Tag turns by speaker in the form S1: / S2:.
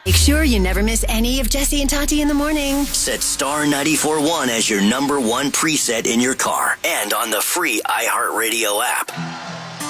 S1: Make sure you never miss any of Jesse and Tati in the morning.
S2: Set Star 94.1 as your number one preset in your car and on the free iHeartRadio app.